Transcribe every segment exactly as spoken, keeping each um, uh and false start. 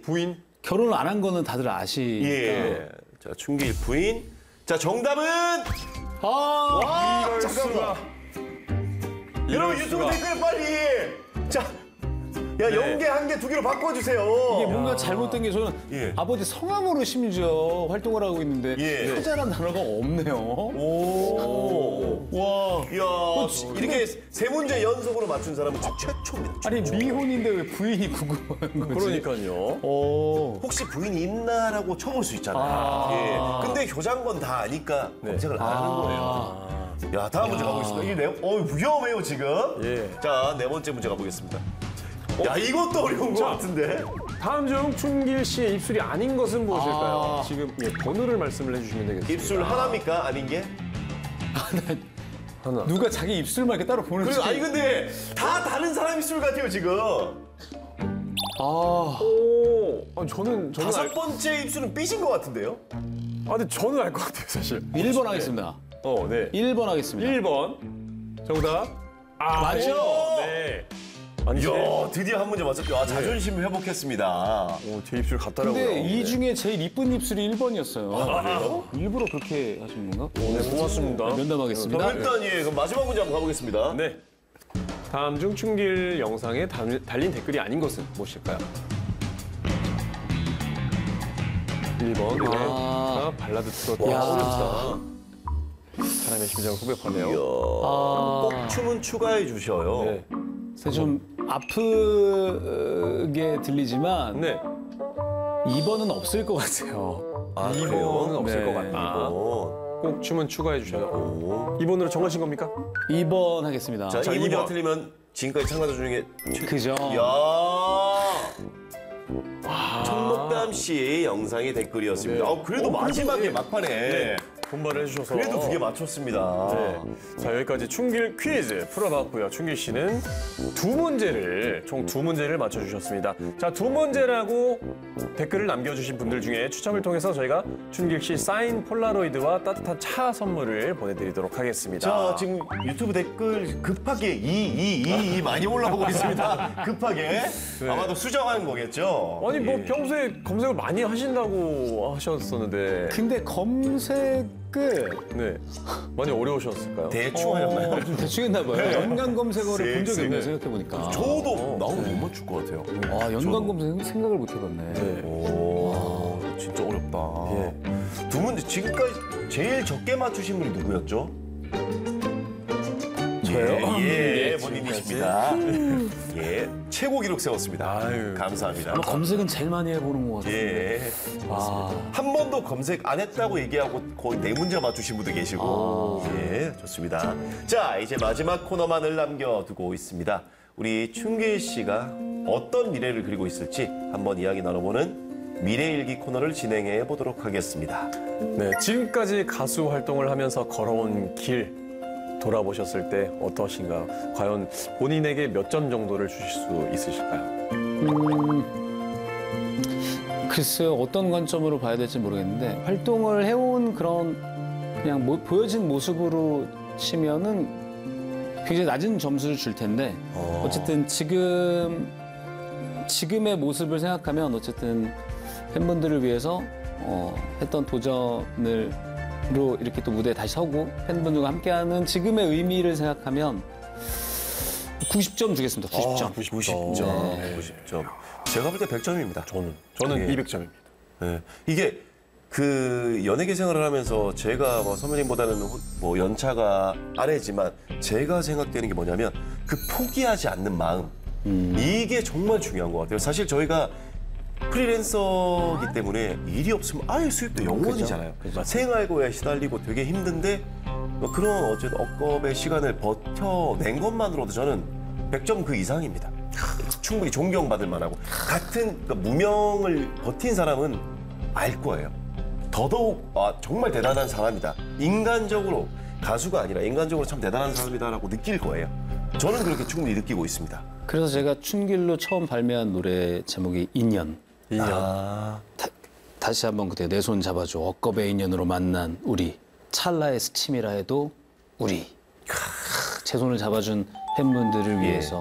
부인? 결혼을 안 한 거는 다들 아시니까. 예. 자, 춘길 부인. 자, 정답은 아, 와, 이럴 잠깐만. 이럴 여러분 유튜브 수가. 댓글 빨리. 자, 야, 네. 영계 한 개 두 개로 바꿔주세요. 이게 뭔가 잘못된 게 저는 예. 아버지 성함으로 심지어 활동을 하고 있는데 예. 효자란 단어가 없네요. 오. 와. 이야, 이렇게 세 문제 연속으로 맞춘 사람은 최초입니다. 아니 최초. 미혼인데 왜 부인이 궁금한 거지? 그러니까요. 오. 혹시 부인이 있나라고 쳐볼 수 있잖아요. 아. 예. 근데 효자인 다 아니까 검색을 안 하는 거예요. 야, 다음 문제 가보겠습니다. 이게 네, 어, 위험해요, 지금. 예. 자, 네 번째 문제 가보겠습니다. 야, 이것도 어려운 것 같은데. 다음 중 춘길 씨의 입술이 아닌 것은 무엇일까요? 아. 지금 예, 번호를 말씀을 해주시면 되겠습니다. 입술 하나입니까? 아닌 게? 하나. 누가 자기 입술만 이렇게 따로 보는지. 그리고 아니 근데 다 다른 사람 입술 같아요, 지금. 아. 오, 아, 저는 저는 다섯 알, 번째 입술은 삐진 것 같은데요? 아, 근데 저는 알 것 같아요, 사실. 일 번 하겠습니다. 어, 네. 일 번 하겠습니다. 일 번. 정답. 아, 맞죠? 네. 아니, 제, 이야, 드디어 한 문제 맞췄죠. 아, 자존심 회복했습니다. 오, 제 입술 같더라고요. 근데 이 중에 제일 이쁜 입술이 일 번이었어요. 아, 그래요? 일부러 그렇게 하신 건가? 네, 고맙습니다. 면담하겠습니다. 일단 예, 그럼 마지막 문제 한번 가보겠습니다. 네. 다음 중 춘길 영상에 달- 달린 댓글이 아닌 것은 무엇일까요? 일 번. 네. 아. 발라드 트로트. 야. 어렵다. 사람의 심장을 후벼파네요. 이야, 아. 꼭 춤은 추가해 주셔요. 네. 그래서 좀 아프게 들리지만 네. 이 번은 없을 것 같아요. 아, 이 그래요? 번은 없을 네. 것 같다. 어. 꼭 춤은 추가해 주셔요. 이 번으로 정하신 겁니까? 이 번 하겠습니다. 자, 자, 이 문제가 이 번. 틀리면 지금까지 참가자 중에 최... 그죠? 이야. 청록담 씨의 영상의 댓글이었습니다. 네. 아, 그래도 어, 마지막에 그래도, 네. 막판에 네. 분발을 해주셔서. 그래도 두 개 맞췄습니다. 네. 자, 여기까지 춘길 퀴즈 풀어봤고요. 춘길 씨는 두 문제를, 총 두 문제를 맞춰주셨습니다. 자, 두 문제라고 댓글을 남겨주신 분들 중에 추첨을 통해서 저희가 춘길 씨 사인 폴라로이드와 따뜻한 차 선물을 보내드리도록 하겠습니다. 자, 지금 유튜브 댓글 급하게 이, 이, 이, 이 많이 올라오고 있습니다. 급하게. 아마도 수정하는 거겠죠? 아니, 뭐 예. 평소에 검색을 많이 하신다고 하셨었는데. 근데 검색을 네. 많이 어려우셨을까요? 대충 하셨나요? 어, 좀 대충 했나 봐요. 연관 검색어를 본 적이 없네요, 생각해보니까. 저도 나오면 못 맞출 것 같아요. 아, 연관 검색 생각을 못 해봤네. 네. 오, 진짜 어렵다. 예. 두 문제 지금까지 제일 적게 맞추신 분이 누구였죠? 저요? 예, 예, 본인이십니다. 예, 최고 기록 세웠습니다. 아유. 감사합니다. 아마 검색은 제일 많이 해보는 것 같아요. 예, 아, 한 번도 검색 안 했다고 얘기하고 거의 네 문제 맞추신 분도 계시고, 아. 예, 좋습니다. 자, 이제 마지막 코너만을 남겨두고 있습니다. 우리 춘길 씨가 어떤 미래를 그리고 있을지 한번 이야기 나눠보는 미래일기 코너를 진행해 보도록 하겠습니다. 네, 지금까지 가수 활동을 하면서 걸어온 길 돌아보셨을 때 어떠신가요? 과연 본인에게 몇 점 정도를 주실 수 있으실까요? 글쎄요, 어떤 관점으로 봐야 될지 모르겠는데 활동을 해온 그런 그냥 모- 보여진 모습으로 치면은 굉장히 낮은 점수를 줄 텐데 어. 어쨌든 지금 지금의 모습을 생각하면 어쨌든 팬분들을 위해서 어, 했던 도전을 로 이렇게 또 무대에 다시 서고 팬분들과 함께하는 지금의 의미를 생각하면 구십 점 주겠습니다. 구십 점. 구십 점. 네. 구십 점. 제가 볼 때 백 점입니다. 저는 저는 예. 이백 점입니다. 예. 이게 그 연예계 생활을 하면서 제가 뭐 선배님보다는 후- 뭐 연차가 아래지만 제가 생각되는 게 뭐냐면 그 포기하지 않는 마음. 이게 정말 중요한 것 같아요. 사실 저희가 프리랜서이기 때문에 일이 없으면 아예 수입도 영원이잖아요. 생활고에 시달리고 되게 힘든데 뭐 그런 어쨌든 억겁의 시간을 버텨낸 것만으로도 저는 백 점 그 이상입니다. 충분히 존경받을 만하고 같은 그러니까 무명을 버틴 사람은 알 거예요. 더더욱 아, 정말 대단한 사람이다. 인간적으로 가수가 아니라 인간적으로 참 대단한 사람이다라고 느낄 거예요. 저는 그렇게 충분히 느끼고 있습니다. 그래서 제가 춘길로 처음 발매한 노래 제목이 인연. 인연. 아, 다, 시 한번 그때 내 손 잡아줘. 억겁의 인연으로 만난 우리. 찰나의 스침이라 해도 우리. 크, 제 손을 잡아준 팬분들을 위해서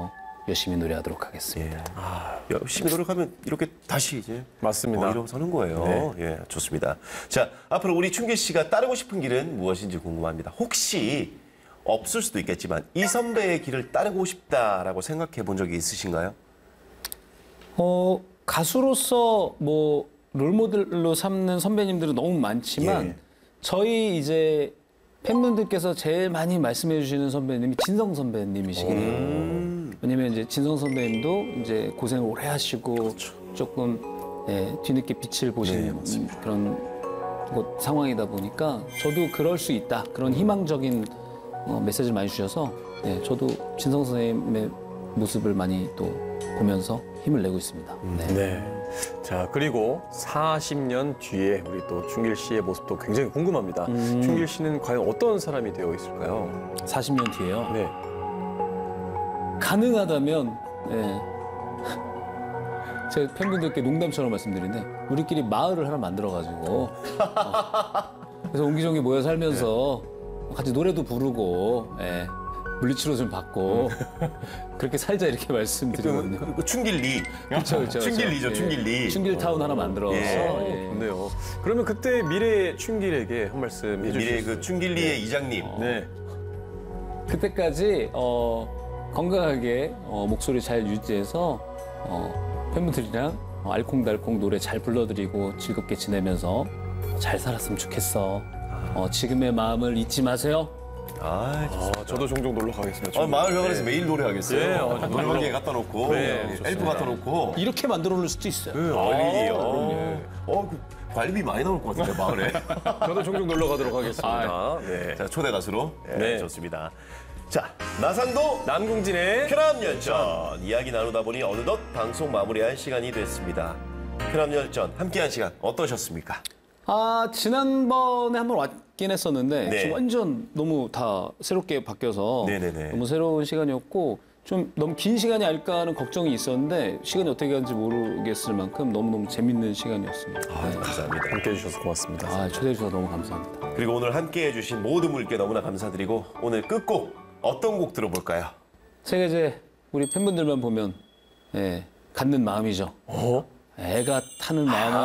열심히 노래하도록 하겠습니다. 예. 아, 열심히 노력하면 이렇게 다시 이제 맞습니다. 어, 일어서는 거예요. 예, 좋습니다. 자, 앞으로 우리 춘길 씨가 따르고 싶은 길은 무엇인지 궁금합니다. 혹시 없을 수도 있겠지만 이 선배의 길을 따르고 싶다라고 생각해 본 적이 있으신가요? 어, 가수로서 뭐 롤모델로 삼는 선배님들은 너무 많지만 예. 저희 이제 팬분들께서 제일 많이 말씀해 주시는 선배님이 진성 선배님이시긴 해요. 왜냐면 이제 진성 선배님도 이제 고생을 오래 하시고 조금 예, 뒤늦게 빛을 보시는 그런 곳, 상황이다 보니까 저도 그럴 수 있다. 그런 희망적인 어, 메시지를 많이 주셔서 예, 저도 진성 선생님의 모습을 많이 또 보면서 힘을 내고 있습니다. 네. 네. 자, 그리고 사십 년 뒤에 우리 또 춘길 씨의 모습도 굉장히 궁금합니다. 춘길 씨는 과연 어떤 사람이 되어 있을까요? 사십 년 뒤에요. 네. 가능하다면 예. 제 팬분들께 농담처럼 말씀드리는데 우리끼리 마을을 하나 만들어가지고 어, 그래서 옹기종기 모여 살면서 같이 노래도 부르고 예. 물리치료 좀 받고 그렇게 살자 이렇게 말씀드리거든요. 그, 그 춘길리. 그렇죠, 그렇죠. 춘길리죠, 춘길리. 춘길타운 하나 만들어서 예. 예. 좋네요. 그러면 그때 미래 춘길에게 한 말씀 해주실 미래 수 그 춘길리의 이장님. 네. 그때까지 어, 건강하게 어, 목소리 잘 유지해서 어, 팬분들이랑 어, 알콩달콩 노래 잘 불러드리고 즐겁게 지내면서 잘 살았으면 좋겠어. 어, 지금의 마음을 잊지 마세요. 아, 아, 저도 종종 놀러 가겠습니다. 아, 마을 회관에서 네. 매일 노래하겠어요. 예, 어, 저도 노래방에 놀러- 갖다 놓고 네, 엘프 좋습니다. 갖다 놓고. 이렇게 만들어 놓을 수도 있어요. 네, 관리요. 어, 어, 그 관리비 많이 나올 것 같은데 마을에. 저도 종종 놀러 가도록 하겠습니다. 네. 자, 초대 가수로. 네, 네. 좋습니다. 자, 나상도 남궁진의 쾌남열전 이야기 나누다 보니 어느덧 방송 마무리할 시간이 됐습니다. 쾌남열전 함께한 시간 어떠셨습니까? 아 지난번에 한번 왔긴 했었는데 네. 지금 완전 너무 다 새롭게 바뀌어서 네네네. 너무 새로운 시간이었고 좀 너무 긴 시간이 알까 하는 걱정이 있었는데 시간이 어떻게 가는지 모르겠을 만큼 너무너무 재밌는 시간이었습니다. 아, 네. 감사합니다. 함께 해주셔서 고맙습니다. 아, 초대해 주셔서 너무 감사합니다. 그리고 오늘 함께해 주신 모든 분께 너무나 감사드리고 오늘 끝곡 어떤 곡 들어볼까요? 제가 이제 우리 팬분들만 보면 예, 갖는 마음이죠. 어? 애가 타는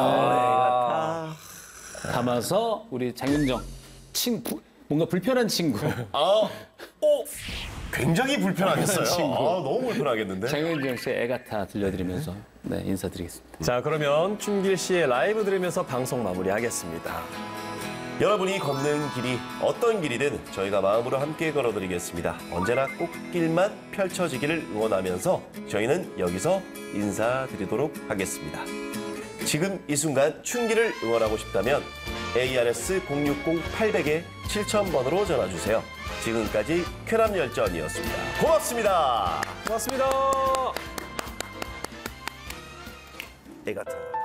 마음을 담아서 우리 장윤정 친 부- 뭔가 불편한 친구 아, 오, 굉장히 불편하겠어요. 친구. 아, 너무 불편하겠는데. 장윤정 씨의 애가 타 들려드리면서 네, 인사드리겠습니다. 자, 그러면 춘길 씨의 라이브 들으면서 방송 마무리하겠습니다. 여러분이 걷는 길이 어떤 길이든 저희가 마음으로 함께 걸어드리겠습니다. 언제나 꽃길만 펼쳐지기를 응원하면서 저희는 여기서 인사드리도록 하겠습니다. 지금 이 순간 춘길을 응원하고 싶다면 에이아르에스 공육공 팔공공 칠천 번으로 전화주세요. 지금까지 쾌남열전이었습니다. 고맙습니다. 고맙습니다. 애 같아.